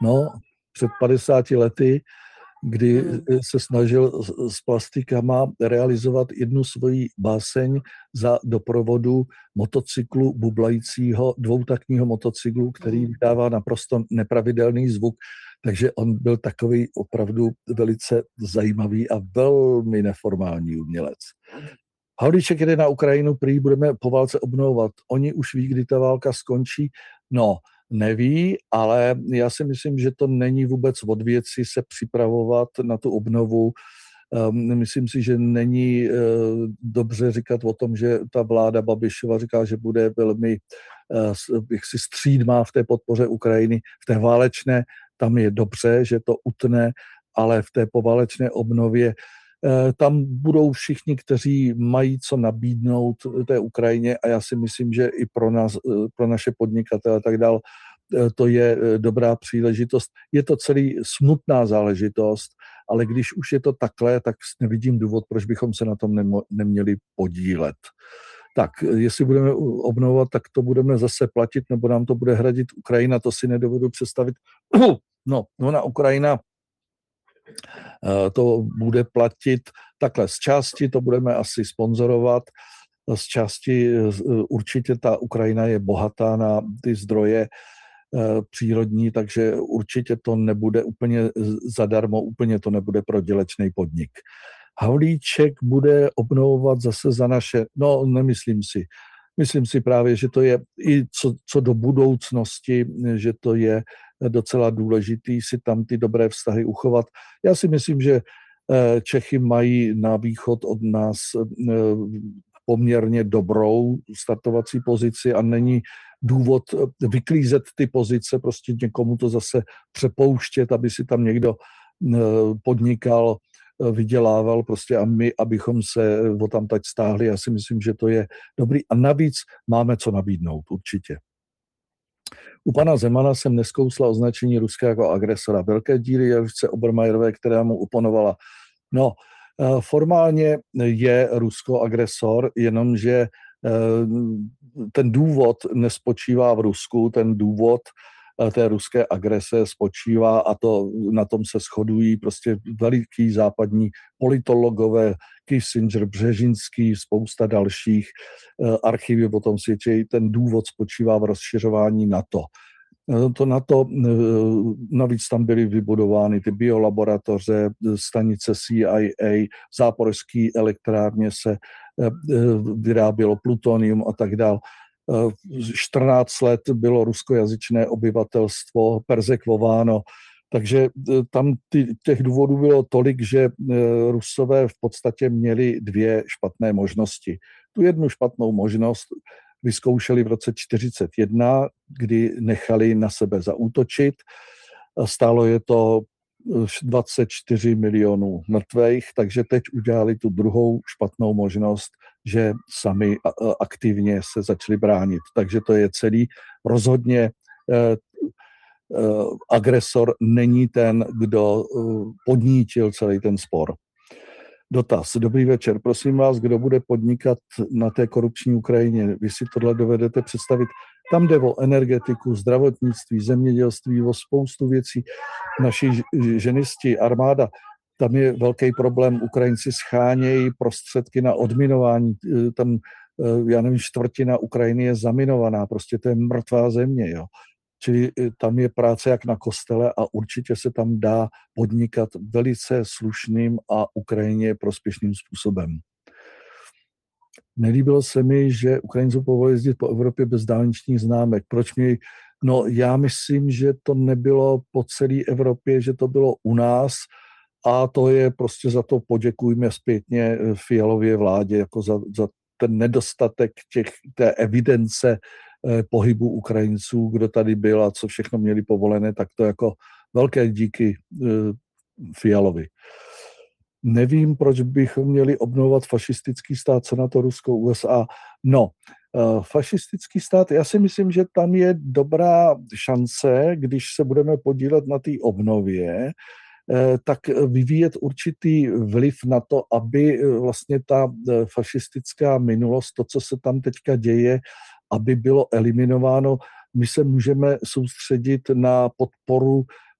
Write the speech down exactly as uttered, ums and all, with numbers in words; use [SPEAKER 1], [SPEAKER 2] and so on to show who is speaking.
[SPEAKER 1] No, před padesáti lety, kdy
[SPEAKER 2] Mm.
[SPEAKER 1] se snažil s plastikama realizovat jednu svoji báseň za doprovodu motocyklu bublajícího, dvoutaktního motocyklu, který
[SPEAKER 2] Mm.
[SPEAKER 1] vydává naprosto nepravidelný zvuk. Takže on byl takový opravdu velice zajímavý a velmi neformální umělec. Havlíček jede na Ukrajinu, prý budeme po válce obnovovat. Oni už ví, kdy ta válka skončí. No, neví, ale já si myslím, že to není vůbec od věci se připravovat na tu obnovu. Um, myslím si, že není uh, dobře říkat o tom, že ta vláda Babišova říká, že bude velmi uh, jaksi střídmá v té podpoře Ukrajiny. V té válečné tam je dobře, že to utne, ale v té poválečné obnově tam budou všichni, kteří mají co nabídnout té Ukrajině a já si myslím, že i pro nás, pro naše podnikatele a tak dál, to je dobrá příležitost. Je to celý smutná záležitost, ale když už je to takhle, tak nevidím důvod, proč bychom se na tom neměli podílet. Tak, jestli budeme obnovovat, tak to budeme zase platit, nebo nám to bude hradit Ukrajina, to si nedovedu představit. No, no na Ukrajina to bude platit takhle z části, to budeme asi sponzorovat, z části určitě ta Ukrajina je bohatá na ty zdroje přírodní, takže určitě to nebude úplně zadarmo, úplně to nebude prodělečný podnik. Havlíček bude obnovovat zase za naše, no nemyslím si, myslím si právě, že to je i co, co do budoucnosti, že to je docela důležitý si tam ty dobré vztahy uchovat. Já si myslím, že Čechy mají na východ od nás poměrně dobrou startovací pozici a není důvod vyklízet ty pozice, prostě někomu to zase přepouštět, aby si tam někdo podnikal, vydělával prostě a my, abychom se o tam teď stáhli. Já si myslím, že to je dobrý a navíc máme co nabídnout, určitě. U pana Zemana jsem neskousla označení Ruska jako agresora. Velké díly Jarušce Obermajerové, která mu oponovala. No, formálně je Rusko agresor, jenomže ten důvod nespočívá v Rusku, ten důvod té ruské agrese spočívá, a to na tom se shodují prostě veliký západní politologové, Kissinger, Břežinský, spousta dalších archivy o tom svědčí. Ten důvod spočívá v rozšiřování NATO. To NATO, navíc tam byly vybudovány ty biolaboratoře, stanice C I A, v záporožské elektrárně se vyrábělo plutonium a tak dále. čtrnáct let bylo ruskojazyčné obyvatelstvo perzekvováno, takže tam ty, těch důvodů bylo tolik, že Rusové v podstatě měli dvě špatné možnosti. Tu jednu špatnou možnost vyzkoušeli v roce čtyřicet jedna, kdy nechali na sebe zaútočit. Stálo je to dvacet čtyři milionů mrtvých, takže teď udělali tu druhou špatnou možnost, že sami aktivně se začali bránit. Takže to je celý. Rozhodně eh, eh, agresor není ten, kdo podnítil celý ten spor. Dotaz. Dobrý večer. Prosím vás, kdo bude podnikat na té korupční Ukrajině? Vy si tohle dovedete představit? Tam jde o energetiku, zdravotnictví, zemědělství, o spoustu věcí. Naši ženisti, armáda, tam je velký problém. Ukrajinci schánějí prostředky na odminování. Tam, já nevím, čtvrtina Ukrajiny je zaminovaná. Prostě to je mrtvá země, jo. Čili tam je práce jak na kostele a určitě se tam dá podnikat velice slušným a Ukrajině prospěšným způsobem. Nelíbilo se mi, že Ukrajincům povolili jezdit po Evropě bez dálničních známek. Proč mi? No, já myslím, že to nebylo po celé Evropě, že to bylo u nás a to je prostě za to poděkujme zpětně Fialově vládě, jako za, za ten nedostatek těch, té evidence pohybu Ukrajinců, kdo tady byl a co všechno měli povolené, tak to jako velké díky Fialovi. Nevím, proč bychom měli obnovovat fašistický stát, co na to Rusko, U S A. No, fašistický stát, já si myslím, že tam je dobrá šance, když se budeme podílet na té obnově, tak vyvíjet určitý vliv na to, aby vlastně ta fašistická minulost, to, co se tam teďka děje, aby bylo eliminováno. My se můžeme soustředit na podporu